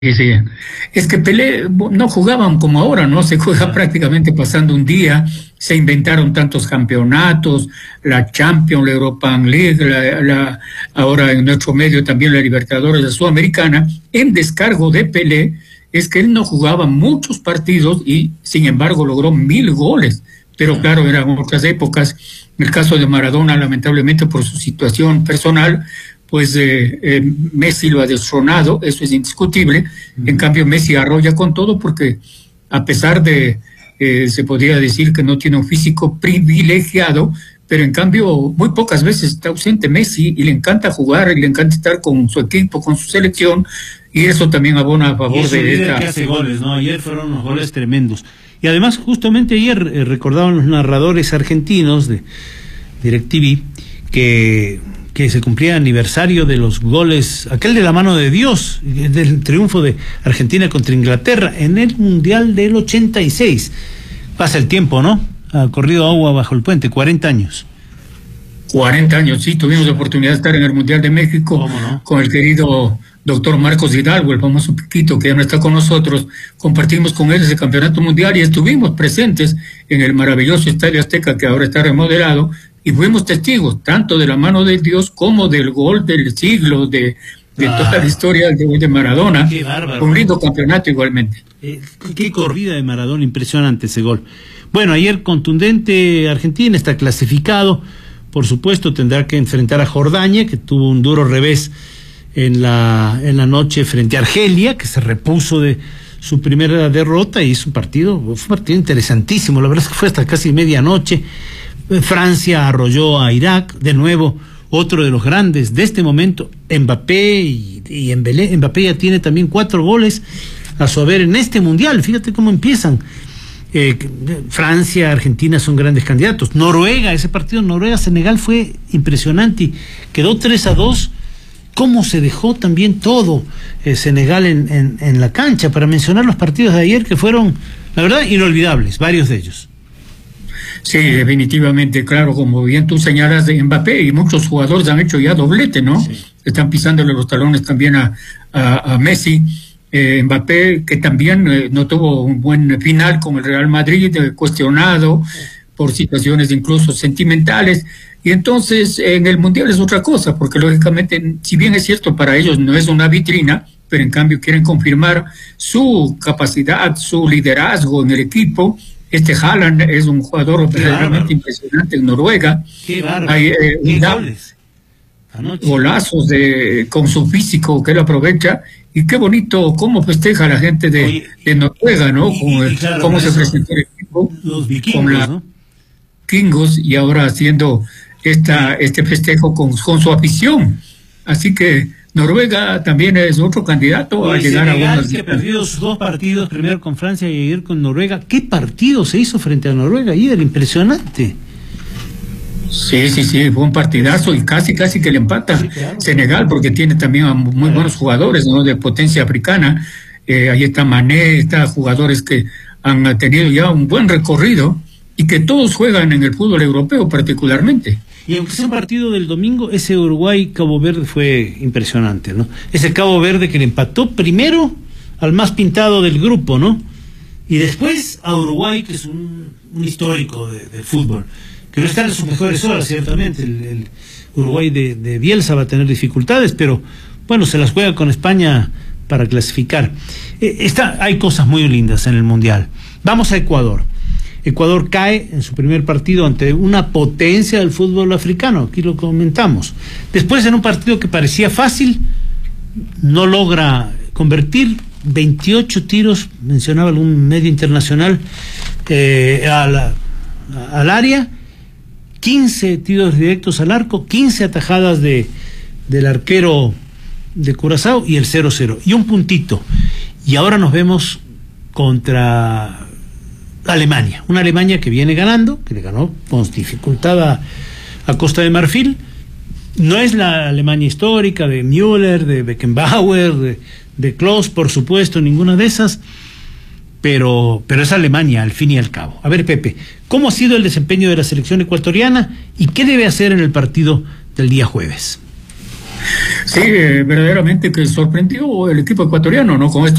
Sí, sí. Es que Pelé no jugaban como ahora, ¿no? Se juega prácticamente pasando un día, se inventaron tantos campeonatos, la Champions, la European League, ahora en nuestro medio también la Libertadores, la Sudamericana. En descargo de Pelé es que él no jugaba muchos partidos y sin embargo logró 1000 goles. Pero claro, eran otras épocas. En el caso de Maradona, lamentablemente por su situación personal, pues Messi lo ha destronado, eso es indiscutible. En cambio Messi arrolla con todo porque a pesar de, se podría decir que no tiene un físico privilegiado, pero en cambio muy pocas veces está ausente Messi y le encanta jugar y le encanta estar con su equipo, con su selección, y eso también abona a favor de esta... que hace goles, ¿no? Ayer fueron unos goles tremendos. Y además justamente ayer recordaban los narradores argentinos de DirecTV que se cumplía aniversario de los goles, aquel de la mano de Dios, del triunfo de Argentina contra Inglaterra en el Mundial del 86. Pasa el tiempo, ¿no? Ha corrido agua bajo el puente, 40 años. 40 años, sí, tuvimos la oportunidad de estar en el Mundial de México con el querido doctor Marcos Hidalgo, el famoso Piquito, que ya no está con nosotros. Compartimos con él ese campeonato mundial y estuvimos presentes en el maravilloso Estadio Azteca, que ahora está remodelado, y fuimos testigos tanto de la mano de Dios como del gol del siglo, de toda la historia de Maradona. Qué bárbaro. Un lindo campeonato igualmente. Qué corrida de Maradona, impresionante ese gol. Bueno, ayer contundente, Argentina está clasificado, por supuesto tendrá que enfrentar a Jordania, que tuvo un duro revés en la noche frente a Argelia, que se repuso de su primera derrota y fue un partido interesantísimo, la verdad es que fue hasta casi medianoche. Francia arrolló a Irak, de nuevo otro de los grandes de este momento, Mbappé y Mbappé ya tiene también 4 goles a su haber en este mundial. Fíjate cómo empiezan. Francia, Argentina son grandes candidatos. Noruega, ese partido Noruega-Senegal fue impresionante y quedó 3-2. Cómo se dejó también todo Senegal en la cancha, para mencionar los partidos de ayer que fueron, la verdad, inolvidables, varios de ellos. Sí, definitivamente, claro, como bien tú señalas de Mbappé, y muchos jugadores han hecho ya doblete, ¿no? Sí. Están pisándole los talones también a Messi. Mbappé, que también no tuvo un buen final con el Real Madrid, cuestionado por situaciones incluso sentimentales, y entonces en el Mundial es otra cosa, porque lógicamente, si bien es cierto para ellos no es una vitrina, pero en cambio quieren confirmar su capacidad, su liderazgo en el equipo. Haaland es un jugador realmente impresionante en Noruega. Qué bárbaro. Hay qué goles. Golazos con su físico que él aprovecha, y qué bonito cómo festeja la gente de Noruega, ¿no? Claro, cómo se presentó el equipo, los vikingos, ¿no? Vikingos, y ahora haciendo este festejo con su afición. Así que Noruega también es otro candidato a llegar a Senegal, que perdió sus 2 partidos, primero con Francia y ayer con Noruega. ¿Qué partido se hizo frente a Noruega ayer? Impresionante. Sí, fue un partidazo y casi que le empata Senegal, porque tiene también a muy buenos jugadores, ¿no? De potencia africana. Ahí está Mané, está jugadores que han tenido ya un buen recorrido y que todos juegan en el fútbol europeo particularmente. Y aunque sea un partido del domingo, ese Uruguay-Cabo Verde fue impresionante, ¿no? Ese Cabo Verde que le empató primero al más pintado del grupo, ¿no? Y después a Uruguay, que es un histórico del fútbol, que no está en sus mejores horas, ciertamente. El Uruguay de Bielsa va a tener dificultades, pero bueno, se las juega con España para clasificar. Hay cosas muy lindas en el Mundial. Vamos a Ecuador. Ecuador cae en su primer partido ante una potencia del fútbol africano, aquí lo comentamos. Después, en un partido que parecía fácil, no logra convertir. 28 tiros, mencionaba algún medio internacional, al área, 15 tiros directos al arco, 15 atajadas del arquero de Curazao y el 0-0, y un puntito. Y ahora nos vemos contra Alemania, una Alemania que viene ganando, que le ganó con dificultad a Costa de Marfil. No es la Alemania histórica de Müller, de Beckenbauer, de Klose, por supuesto, ninguna de esas, pero es Alemania al fin y al cabo. A ver, Pepe, ¿cómo ha sido el desempeño de la selección ecuatoriana y qué debe hacer en el partido del día jueves? Sí, verdaderamente que sorprendió el equipo ecuatoriano, ¿no? Con estos